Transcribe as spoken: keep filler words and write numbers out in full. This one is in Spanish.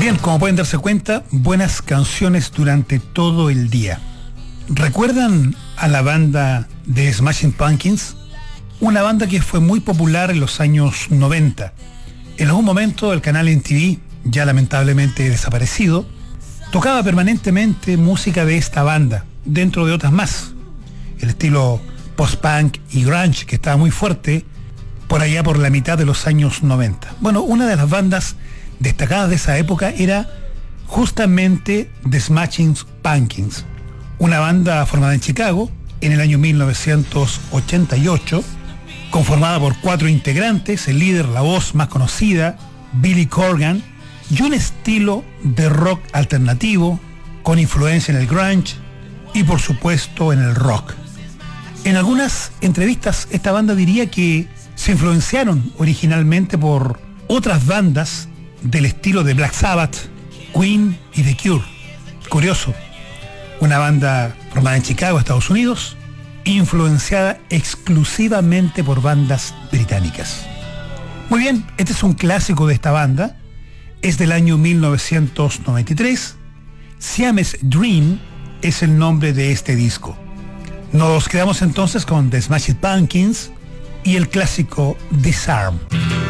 Bien, como pueden darse cuenta, buenas canciones durante todo el día. ¿Recuerdan a la banda de Smashing Pumpkins? Una banda que fue muy popular en los años noventa. En algún momento el canal M T V, ya lamentablemente desaparecido, tocaba permanentemente música de esta banda, dentro de otras más. El estilo post-punk y grunge, que estaba muy fuerte por allá por la mitad de los años noventa. Bueno, una de las bandas destacadas de esa época era justamente The Smashing Pumpkins, una banda formada en Chicago en el año mil novecientos ochenta y ocho, conformada por cuatro integrantes, el líder, la voz más conocida, Billy Corgan, y un estilo de rock alternativo con influencia en el grunge y por supuesto en el rock. En algunas entrevistas esta banda diría que se influenciaron originalmente por otras bandas del estilo de Black Sabbath, Queen y The Cure. Curioso, una banda formada en Chicago, Estados Unidos, influenciada exclusivamente por bandas británicas. Muy bien, este es un clásico de esta banda, es del año mil novecientos noventa y tres, Siamese Dream es el nombre de este disco. Nos quedamos entonces con The Smashing Pumpkins y el clásico Disarm.